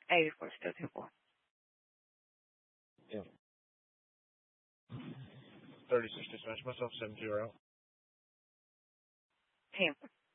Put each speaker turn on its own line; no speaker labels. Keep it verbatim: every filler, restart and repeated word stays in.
eighty-four, still two four.
Yeah. thirty-six dispatch myself, seven zero.
Ten.